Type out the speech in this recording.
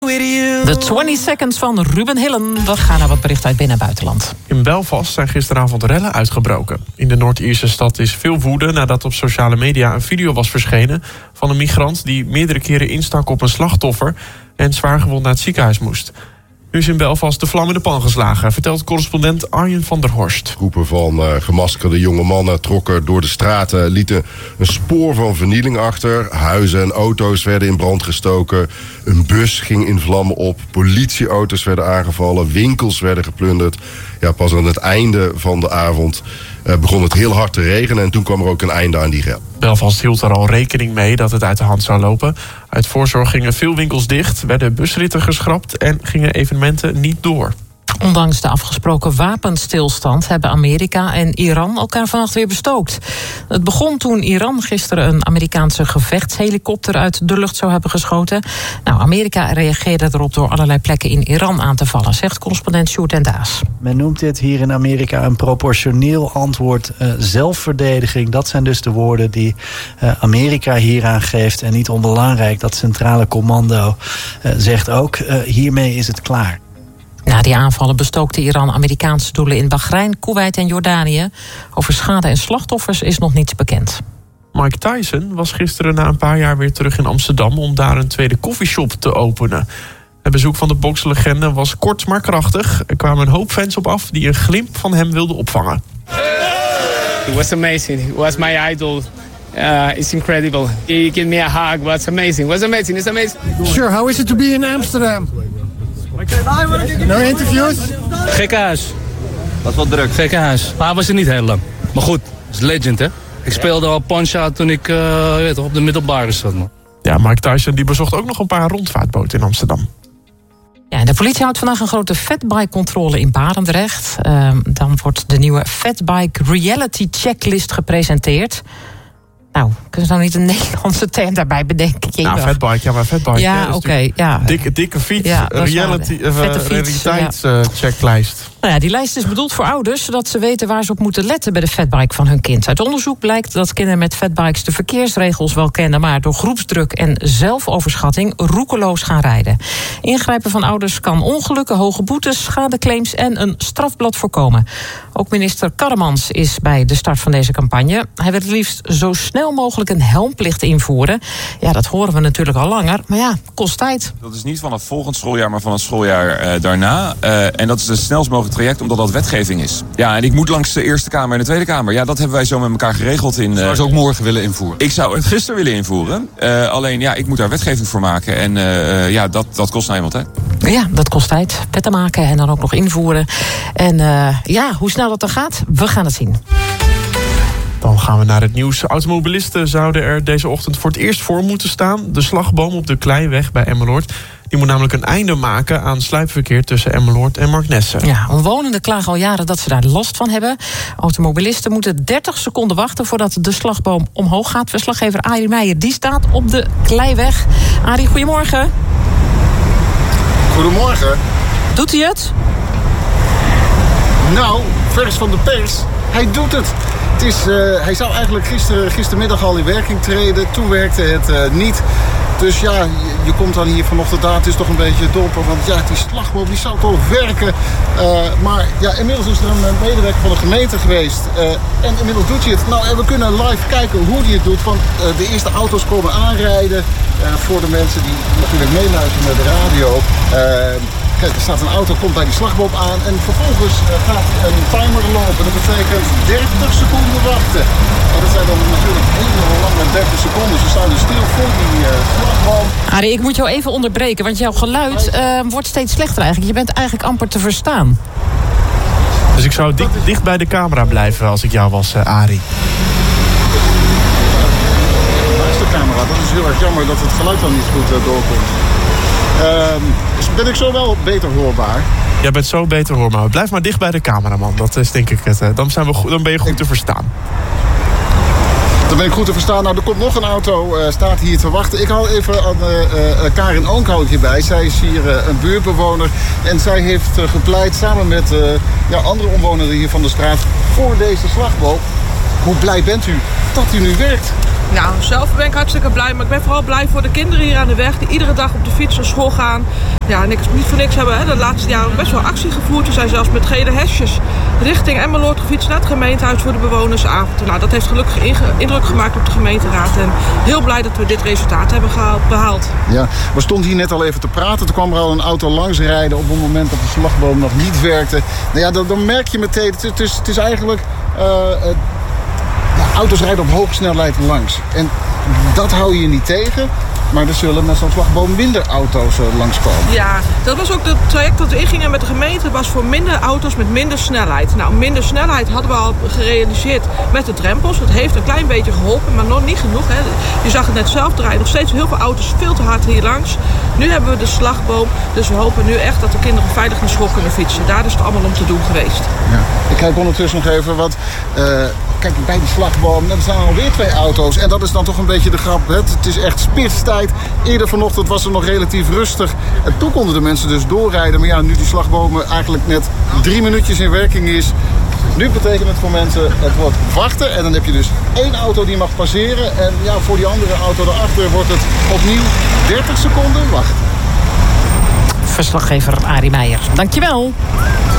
with you. De 20 Seconds van Ruben Hillen. We gaan naar wat bericht uit binnen- en buitenland. In Belfast zijn gisteravond rellen uitgebroken. In de Noord-Ierse stad is veel woede nadat op sociale media een video was verschenen van een migrant die meerdere keren instak op een slachtoffer en zwaargewond naar het ziekenhuis moest. Nu is in Belfast de vlam in de pan geslagen, vertelt correspondent Arjen van der Horst. Groepen van gemaskerde jonge mannen trokken door de straten, lieten een spoor van vernieling achter. Huizen en auto's werden in brand gestoken. Een bus ging in vlammen op. Politieauto's werden aangevallen. Winkels werden geplunderd. Ja, pas aan het einde van de avond begon het heel hard te regenen en toen kwam er ook een einde aan die rel. Belfast hield er al rekening mee dat het uit de hand zou lopen. Uit voorzorg gingen veel winkels dicht, werden busritten geschrapt en gingen evenementen niet door. Ondanks de afgesproken wapenstilstand hebben Amerika en Iran elkaar vannacht weer bestookt. Het begon toen Iran gisteren een Amerikaanse gevechtshelikopter uit de lucht zou hebben geschoten. Nou, Amerika reageerde erop door allerlei plekken in Iran aan te vallen, zegt correspondent Sjoerd en Daas. Men noemt dit hier in Amerika een proportioneel antwoord, zelfverdediging. Dat zijn dus de woorden die Amerika hieraan geeft. En niet onbelangrijk, dat centrale commando zegt ook, hiermee is het klaar. Na die aanvallen bestookte Iran Amerikaanse doelen in Bahrein, Koeweit en Jordanië. Over schade en slachtoffers is nog niets bekend. Mike Tyson was gisteren na een paar jaar weer terug in Amsterdam om daar een tweede koffieshop te openen. Het bezoek van de bokslegende was kort maar krachtig. Er kwamen een hoop fans op af die een glimp van hem wilden opvangen. It was amazing. He was my idol. It's incredible. He gave me a hug. It's amazing. It's amazing. Sure, how is it to be in Amsterdam? No interviews? Gekkenhuis. Dat is wel druk. Gekkenhuis. Maar hij was er niet heel lang. Maar goed, het is legend, hè? Ik speelde al Punch-Out toen ik op de middelbare zat, man. Ja, Mike Tyson die bezocht ook nog een paar rondvaartboten in Amsterdam. Ja, en de politie houdt vandaag een grote fatbike-controle in Barendrecht. Dan wordt de nieuwe Fatbike Reality Checklist gepresenteerd. Nou, kunnen ze nou niet een Nederlandse term daarbij bedenken? Nou, fatbike, fatbike. Ja, oké. Ja. Dikke fiets, Ja, realiteitschecklist. Nou ja, die lijst is bedoeld voor ouders, zodat ze weten waar ze op moeten letten bij de fatbike van hun kind. Uit onderzoek blijkt dat kinderen met fatbikes de verkeersregels wel kennen, maar door groepsdruk en zelfoverschatting roekeloos gaan rijden. Ingrijpen van ouders kan ongelukken, hoge boetes, schadeclaims en een strafblad voorkomen. Ook minister Karremans is bij de start van deze campagne. Hij wil het liefst zo snel mogelijk een helmplicht invoeren. Ja, dat horen we natuurlijk al langer, maar ja, kost tijd. Dat is niet van het volgend schooljaar, maar van het schooljaar daarna. En dat is het snelst mogelijk traject, omdat dat wetgeving is. Ja, en ik moet langs de Eerste Kamer en de Tweede Kamer. Ja, dat hebben wij zo met elkaar geregeld. Zou ze ook morgen willen invoeren? Ik zou het gisteren willen invoeren. Alleen, ja, ik moet daar wetgeving voor maken. En dat kost nou eenmaal tijd. Ja, dat kost tijd. Wetten maken en dan ook nog invoeren. En hoe snel dat dan gaat, we gaan het zien. Dan gaan we naar het nieuws. Automobilisten zouden er deze ochtend voor het eerst voor moeten staan. De slagboom op de Kleiweg bij Emmeloord. Die moet namelijk een einde maken aan sluipverkeer tussen Emmeloord en Marknessen. Ja, omwonenden klagen al jaren dat ze daar last van hebben. Automobilisten moeten 30 seconden wachten voordat de slagboom omhoog gaat. Verslaggever Arie Meijer, die staat op de Kleiweg. Arie, goedemorgen. Goedemorgen. Doet hij het? Nou, vers van de pers. Hij doet het. Hij zou eigenlijk gistermiddag al in werking treden. Toen werkte het niet. Dus ja, je komt dan hier vanochtend aan. Het is toch een beetje domper. Want ja, die slagboom die zou toch werken. Maar ja, inmiddels is er een medewerker van de gemeente geweest. En inmiddels doet hij het. Nou, en we kunnen live kijken hoe hij het doet. Want de eerste auto's komen aanrijden. Voor de mensen die natuurlijk meeluisteren met de radio. Kijk, er staat een auto, komt bij die slagboom aan. En vervolgens gaat een timer lopen. Dat betekent 30 seconden wachten. En dat zijn dan natuurlijk hele lange 30 seconden. Ze staan dus stil voor die slagboom. Arie, ik moet jou even onderbreken, want jouw geluid wordt steeds slechter eigenlijk. Je bent eigenlijk amper te verstaan. Dus ik zou dicht bij de camera blijven als ik jou was, Arie. Daar is de camera. Dat is heel erg jammer dat het geluid dan niet goed doorkomt. Ben ik zo wel beter hoorbaar? Jij bent zo beter hoorbaar. Blijf maar dicht bij de cameraman. Dat is denk ik het. Dan ben je goed te verstaan. Dan ben ik goed te verstaan. Nou, er komt nog een auto, staat hier te wachten. Ik hou even aan Karin Onkhout hierbij. Zij is hier een buurtbewoner. En zij heeft gepleit samen met andere omwonenden hier van de straat voor deze slagboom. Hoe blij bent u dat u nu werkt? Nou, zelf ben ik hartstikke blij, maar ik ben vooral blij voor de kinderen hier aan de weg die iedere dag op de fiets naar school gaan. Ja, en niet voor niks hebben de laatste jaren best wel actie gevoerd. We zijn zelfs met gele hesjes richting Emmeloord gefietst naar het gemeentehuis voor de bewonersavond. Nou, dat heeft gelukkig indruk gemaakt op de gemeenteraad en heel blij dat we dit resultaat hebben behaald. Ja, we stonden hier net al even te praten. Toen kwam er al een auto langs rijden op het moment dat de slagboom nog niet werkte. Nou ja, dan merk je meteen, het is eigenlijk... auto's rijden op hoge snelheid langs. En dat hou je niet tegen. Maar er zullen met zo'n slagboom minder auto's langskomen. Ja, dat was ook het traject dat we ingingen met de gemeente. Was voor minder auto's met minder snelheid. Nou, minder snelheid hadden we al gerealiseerd met de drempels. Dat heeft een klein beetje geholpen, maar nog niet genoeg. Hè. Je zag het net zelf, er rijden nog steeds heel veel auto's veel te hard hier langs. Nu hebben we de slagboom. Dus we hopen nu echt dat de kinderen veilig naar school kunnen fietsen. Daar is het allemaal om te doen geweest. Ja. Ik kijk ondertussen nog even wat... Kijk, bij die slagboom, er staan alweer 2 auto's. En dat is dan toch een beetje de grap. Hè? Het is echt spitstijd. Eerder vanochtend was het nog relatief rustig. En toen konden de mensen dus doorrijden. Maar ja, nu die slagbomen eigenlijk net 3 minuutjes in werking is... Nu betekent het voor mensen, het wordt wachten. En dan heb je dus 1 auto die mag passeren. En ja, voor die andere auto daarachter wordt het opnieuw 30 seconden wachten. Verslaggever Arie Meijer, dankjewel.